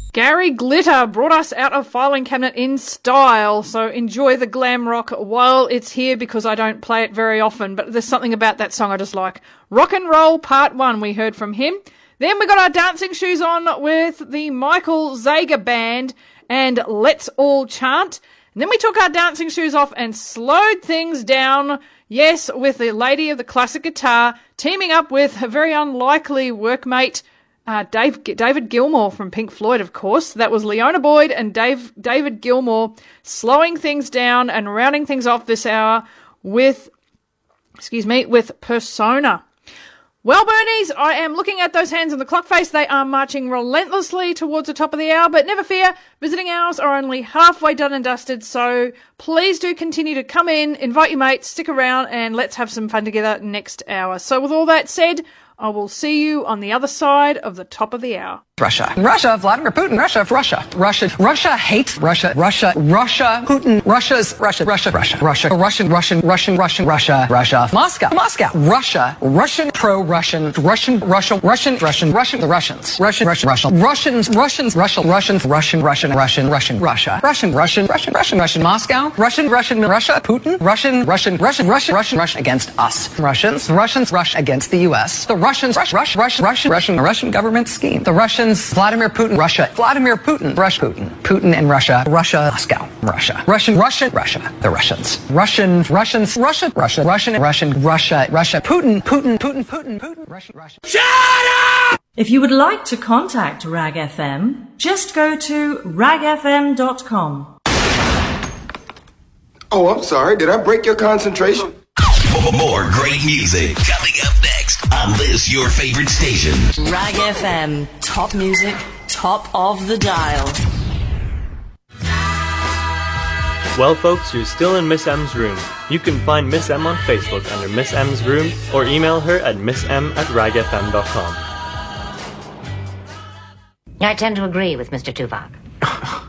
Gary Glitter brought us out of filing cabinet in style, so enjoy the glam rock while it's here because I don't play it very often, but there's something about that song I just like. Rock and Roll Part 1 we heard from him. Then we got our dancing shoes on with the Michael Zager Band and Let's All Chant. And then we took our dancing shoes off and slowed things down, yes, with the lady of the classic guitar teaming up with a very unlikely workmate, David Gilmour from Pink Floyd, of course. That was Leona Boyd and David Gilmour slowing things down and rounding things off this hour with Persona. Well, Bernies, I am looking at those hands on the clock face. They are marching relentlessly towards the top of the hour, but never fear, visiting hours are only halfway done and dusted, so please do continue to come in, invite your mates, stick around, and let's have some fun together next hour. So with all that said, I will see you on the other side of the top of the hour. Russia, Vladimir Putin, Russia, hates Russia, Putin, Russia, Moscow, Russian, pro-Russian, the Russian, Moscow, Russia, Putin, Russia against us, Russians, Russia against the U.S., the Russian government scheme, the Russians, Vladimir Putin, Putin and Russia, Moscow, Russia, the Russians, Russia, Putin, Russia. Shut up! If you would like to contact Rag FM, just go to ragfm.com. Oh, I'm sorry. Did I break your concentration? More great music coming up next on this your favorite station. Rag FM, top music, top of the dial. Well, folks, you're still in Miss M's room. You can find Miss M on Facebook under Miss M's room or email her at missm@ragfm.com. I tend to agree with Mr. Tuvok.